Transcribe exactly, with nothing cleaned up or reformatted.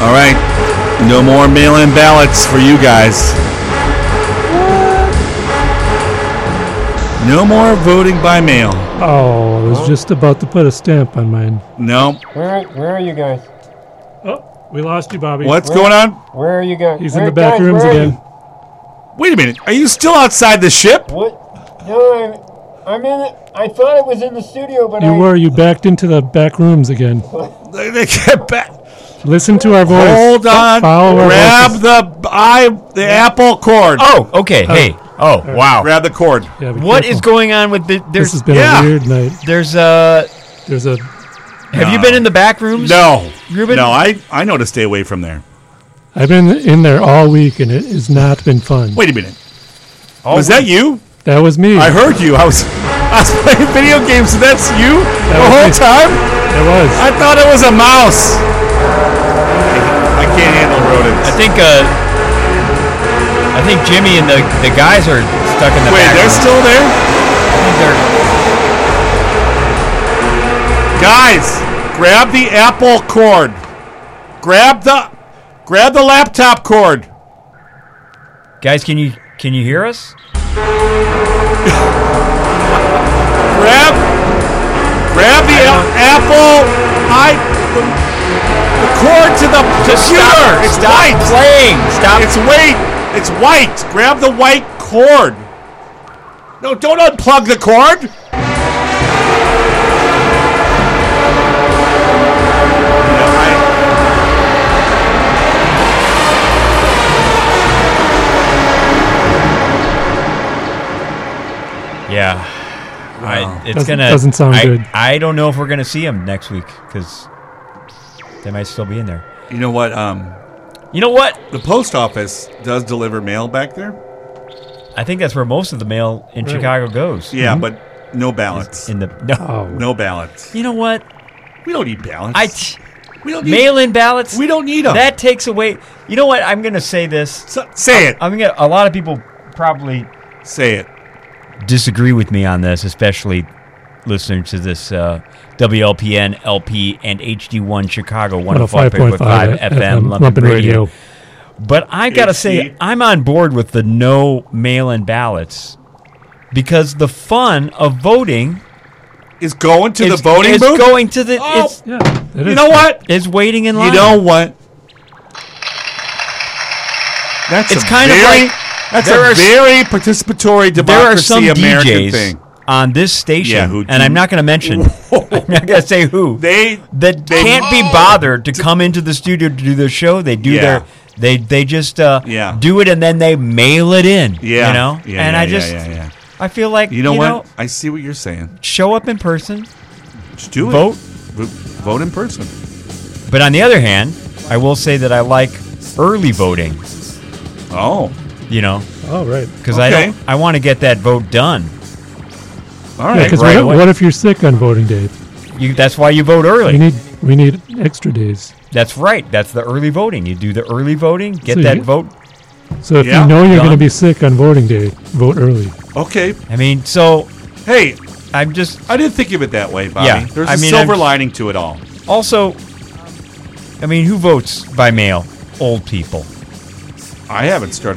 All right. No more mail-in ballots for you guys. No more voting by mail. Oh, I was just about to put a stamp on mine. No. Where where are you guys? Oh, we lost you, Bobby. What's Where- going on? Where are you guys? He's where, in the back guys, rooms where are again. you? Wait a minute. Are you still outside the ship? What? No, I'm, I'm in it. I thought I was in the studio, but You I... were. You backed into the back rooms again. They, they get back. Listen to our voice. Hold on. Follow our Grab voices. the I the apple cord. Oh, okay. Hey. Oh, wow. Grab the cord. Yeah, be What careful. is going on with the? This There's has been yeah. a weird night. there's uh. There's a. Have you been in the back rooms? No. Ruben? No, I, I know to stay away from there. I've been in there all week, and it has not been fun. Wait a minute. Oh, Was that you? That was me. I heard you. I was I was playing video games, so that's you That the was whole me. time? It was. I thought it was a mouse. I can't handle rodents. I think uh. I think Jimmy and the the guys are stuck in the Wait, back. they're room. still there? I think they're. Guys, grab the Apple cord. Grab the grab the laptop cord. Guys, can you can you hear us? Grab grab the a- Apple I the, the cord to the computer. Stop, It's stop white. playing. Stop. It's white. It's white. Grab the white cord. No, don't unplug the cord. Yeah. I, it's Doesn't- gonna. doesn't sound I, good. I don't know if we're gonna see them next week because they might still be in there. You know what? Um, You know what? the post office does deliver mail back there. I think that's where most of the mail in Right. Chicago goes. Yeah, but no ballots. In the no. Oh. No ballots. You know what? We don't need ballots. I t- we don't need mail-in ballots. We don't need them. That takes away. You know what? I'm gonna say this. So- say it. I'm gonna. A lot of people probably Say it. disagree with me on this, especially listening to this uh, W L P N, L P, and H D one Chicago one oh five point five F M Lumpin' Radio. But I gotta H D. say, I'm on board with the no mail-in ballots because the fun of voting Is going to is, the voting is booth. going to the. Oh. It's, Yeah. it You is know fun. what? it's waiting in line. You know what? That's It's a kind of very, like that's there a are s- very participatory there are democracy some American D Js thing. on this station, Yeah, who and I'm do- not going to mention. I'm not going to say who. They that they- can't be bothered to come into the studio to do their show. They do Yeah. their they they just uh, Yeah. do it and then they mail it in. Yeah, you know. Yeah, and yeah, I yeah, just yeah, yeah. I feel like You know what? I see what you're saying. show up in person, Just do vote. it. Vote. Vote in person. But on the other hand, I will say that I like early voting. Oh, You know, Oh, right. because I Okay. don't I want to get that vote done. all Yeah, right. because right what, away. what if you're sick on voting day? You that's why you vote early. We need we need extra days. That's right. That's the early voting. You do the early voting, get So that you- vote. So if Yeah, you know you're done. going to be sick on voting day, vote early. Okay. I mean, so Hey, I'm just I didn't think of it that way, Bobby. Yeah, There's I a mean, silver I'm- lining to it all. also. I mean, who votes by mail? Old people. I haven't started